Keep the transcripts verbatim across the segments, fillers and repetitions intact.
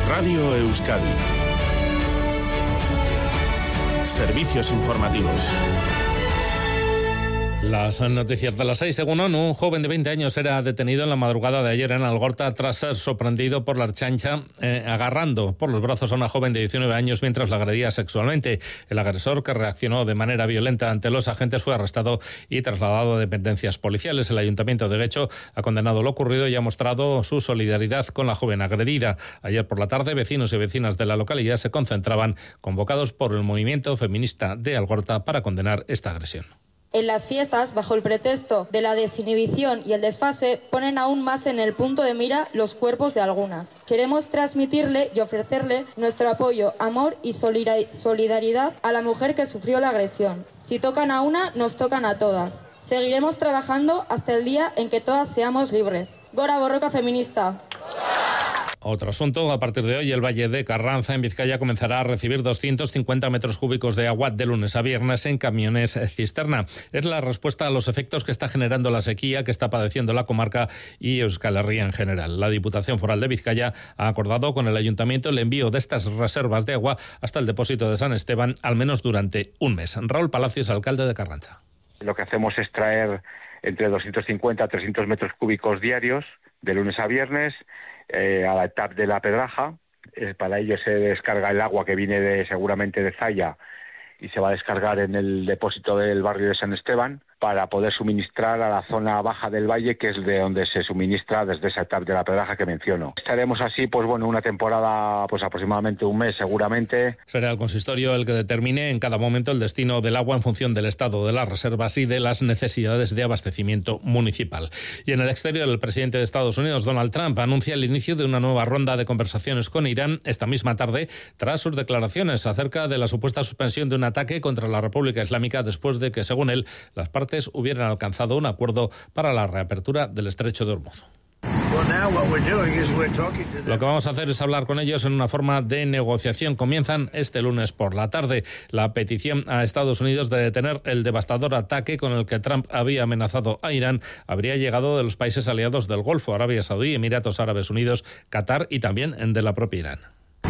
Radio Euskadi. Servicios informativos. Las noticias de las seis. Según ONU, un joven de veinte años era detenido en la madrugada de ayer en Algorta tras ser sorprendido por la Ertzaintza eh, agarrando por los brazos a una joven de diecinueve años mientras la agredía sexualmente. El agresor, que reaccionó de manera violenta ante los agentes, fue arrestado y trasladado a dependencias policiales. El Ayuntamiento de Guecho ha condenado lo ocurrido y ha mostrado su solidaridad con la joven agredida. Ayer por la tarde, vecinos y vecinas de la localidad se concentraban, convocados por el movimiento feminista de Algorta, para condenar esta agresión. En las fiestas, bajo el pretexto de la desinhibición y el desfase, ponen aún más en el punto de mira los cuerpos de algunas. Queremos transmitirle y ofrecerle nuestro apoyo, amor y solidaridad a la mujer que sufrió la agresión. Si tocan a una, nos tocan a todas. Seguiremos trabajando hasta el día en que todas seamos libres. Gora Borroka feminista. Otro asunto, a partir de hoy el Valle de Carranza en Vizcaya comenzará a recibir doscientos cincuenta metros cúbicos de agua de lunes a viernes en camiones cisterna. Es la respuesta a los efectos que está generando la sequía que está padeciendo la comarca y Euskal Herria en general. La Diputación Foral de Vizcaya ha acordado con el Ayuntamiento el envío de estas reservas de agua hasta el depósito de San Esteban, al menos durante un mes. Raúl Palacios, alcalde de Carranza. Lo que hacemos es traer entre doscientos cincuenta a trescientos metros cúbicos diarios de lunes a viernes eh, a la etapa de la Pedraja. Eh, para ello se descarga el agua que viene de, seguramente de Zaya, y se va a descargar en el depósito del barrio de San Esteban para poder suministrar a la zona baja del valle, que es de donde se suministra desde esa etapa de la Pedraja que menciono. Estaremos así, pues bueno, una temporada, pues aproximadamente un mes seguramente. Será el consistorio el que determine en cada momento el destino del agua en función del estado de las reservas y de las necesidades de abastecimiento municipal. Y en el exterior, el presidente de Estados Unidos, Donald Trump, anuncia el inicio de una nueva ronda de conversaciones con Irán esta misma tarde, tras sus declaraciones acerca de la supuesta suspensión de un ataque contra la República Islámica, después de que, según él, las partes hubieran alcanzado un acuerdo para la reapertura del estrecho de Hormuz. Lo que vamos a hacer es hablar con ellos en una forma de negociación. Comienzan este lunes por la tarde. La petición a Estados Unidos de detener el devastador ataque con el que Trump había amenazado a Irán habría llegado de los países aliados del Golfo, Arabia Saudí, Emiratos Árabes Unidos, Qatar y también de la propia Irán.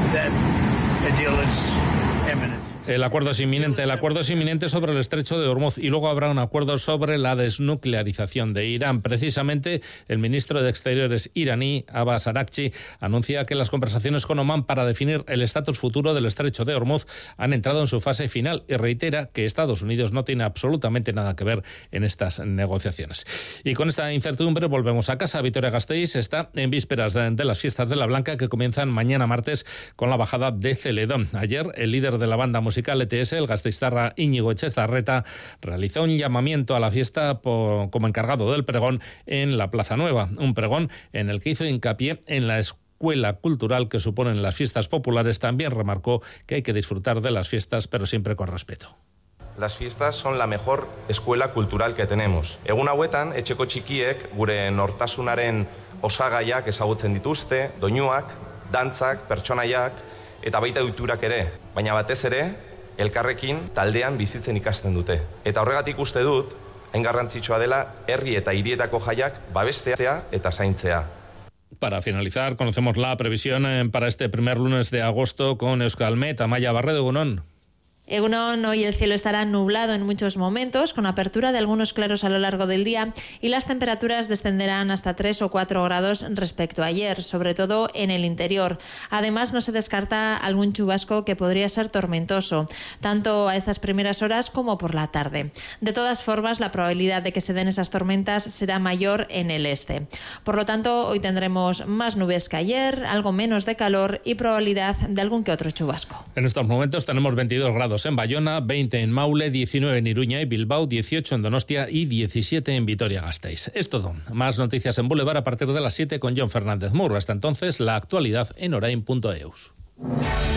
El acuerdo es inminente. El acuerdo es inminente sobre el estrecho de Hormuz y luego habrá un acuerdo sobre la desnuclearización de Irán. Precisamente, el ministro de Exteriores iraní, Abbas Araghchi, anuncia que las conversaciones con Omán para definir el estatus futuro del estrecho de Hormuz han entrado en su fase final y reitera que Estados Unidos no tiene absolutamente nada que ver en estas negociaciones. Y con esta incertidumbre volvemos a casa. Vitoria-Gasteiz está en vísperas de las fiestas de la Blanca, que comienzan mañana martes con la bajada de Celedón. Ayer, el líder de la banda musical E T S, el gasteiztarra Íñigo Etxezarreta, realizó un llamamiento a la fiesta por, como encargado del pregón en la Plaza Nueva, un pregón en el que hizo hincapié en la escuela cultural que suponen las fiestas populares. También remarcó que hay que disfrutar de las fiestas, pero siempre con respeto. Las fiestas son la mejor escuela cultural que tenemos. Egun hauetan, etxeko txikiek gure nortasunaren osagaiak ezagutzen dituzte, doinuak, dantzak, pertsonaiak, eta baita ohiturak ere, baina batez ere elkarrekin taldean bizitzen ikasten dute. Eta horregatik uste dut, hain garrantzitsua dela herri eta hirietako jaiak babestea eta zaintzea. Para finalizar, conocemos la previsión para este primer lunes de agosto con Euskalmet. Amaya Barredo, Egunon. Egunon, hoy el cielo estará nublado en muchos momentos, con apertura de algunos claros a lo largo del día, y las temperaturas descenderán hasta tres o cuatro grados respecto a ayer, sobre todo en el interior. Además, no se descarta algún chubasco que podría ser tormentoso, tanto a estas primeras horas como por la tarde. De todas formas, la probabilidad de que se den esas tormentas será mayor en el este. Por lo tanto, hoy tendremos más nubes que ayer, algo menos de calor y probabilidad de algún que otro chubasco. En estos momentos tenemos veintidós grados en Bayona, veinte en Maule, diecinueve en Iruña y Bilbao, dieciocho en Donostia y diecisiete en Vitoria-Gasteiz. Es todo. Más noticias en Boulevard a partir de las siete con Jon Fernández Muro. Hasta entonces, la actualidad en orain punto eus.